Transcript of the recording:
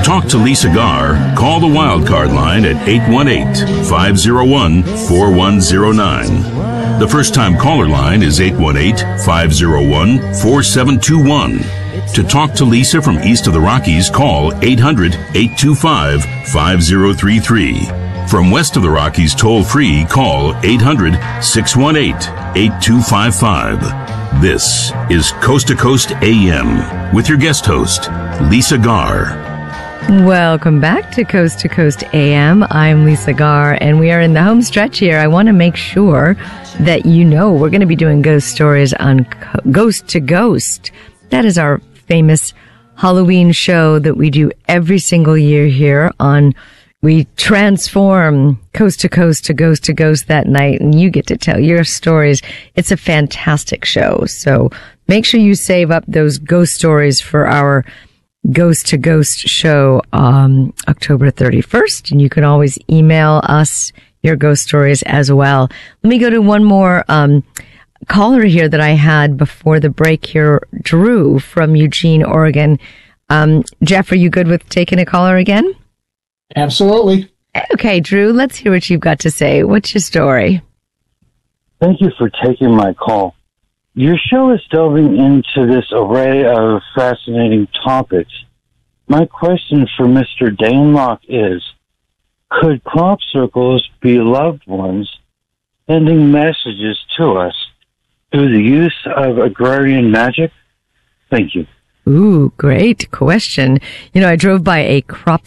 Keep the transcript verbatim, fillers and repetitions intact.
talk to Lisa Garr, call the Wildcard line at eight one eight, five oh one, four one oh nine. The first-time caller line is eight one eight, five oh one, four seven two one. To talk to Lisa from east of the Rockies, call eight hundred, eight two five, five oh three three. From west of the Rockies, toll-free, call eight hundred, six one eight, eight two five five. This is Coast to Coast A M with your guest host, Lisa Garr. Welcome back to Coast to Coast A M. I'm Lisa Garr, and we are in the home stretch here. I want to make sure that you know we're going to be doing ghost stories on Co- Ghost to Ghost. That is our famous Halloween show that we do every single year here on. We transform Coast to Coast to Ghost to Ghost that night, and you get to tell your stories. It's a fantastic show. So make sure you save up those ghost stories for our Ghost to Ghost show um October thirty-first, and you can always email us your ghost stories as well. Let me go to one more um caller here that I had before the break here, Drew from Eugene, Oregon. Um Jeff, are you good with taking a caller again? Absolutely. Okay, Drew, let's hear what you've got to say. What's your story? Thank you for taking my call. Your show is delving into this array of fascinating topics. My question for Mister Danlock is, could crop circles be loved ones sending messages to us through the use of agrarian magic? Thank you. Ooh, great question. You know, I drove by a crop